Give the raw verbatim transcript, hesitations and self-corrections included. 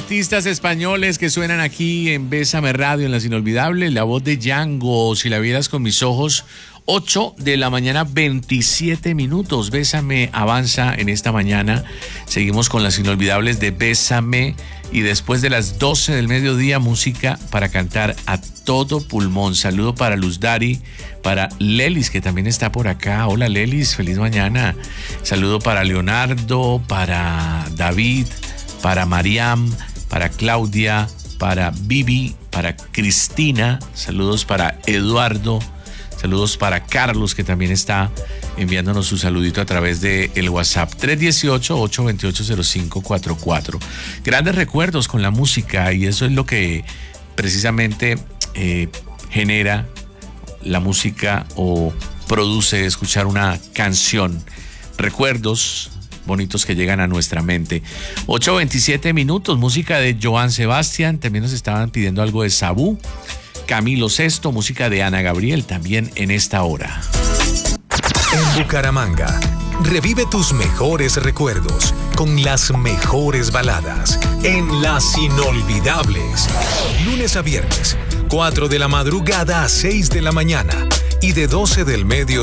artistas españoles que suenan aquí en Bésame Radio, en Las Inolvidables. La voz de Django, Si la vieras con mis ojos. ocho de la mañana, veintisiete minutos. Bésame avanza en esta mañana. Seguimos con Las Inolvidables de Bésame. Y después de las doce del mediodía, música para cantar a todo pulmón. Saludo para Luz Dari, para Lelis, que también está por acá. Hola Lelis, feliz mañana. Saludo para Leonardo, para David, para Mariam, para Claudia, para Vivi, para Cristina. Saludos para Eduardo. Saludos para Carlos, que también está enviándonos su saludito a través de el WhatsApp tres uno ocho, ocho dos ocho, cero cinco cuatro cuatro. Grandes recuerdos con la música, y eso es lo que precisamente eh, genera la música o produce escuchar una canción. Recuerdos bonitos que llegan a nuestra mente. ocho veintisiete minutos, música de Joan Sebastián. También nos estaban pidiendo algo de Sabú. Camilo Sesto, música de Ana Gabriel, también en esta hora. En Bucaramanga, revive tus mejores recuerdos con las mejores baladas en Las Inolvidables. Lunes a viernes, cuatro de la madrugada a seis de la mañana y de doce del mediodía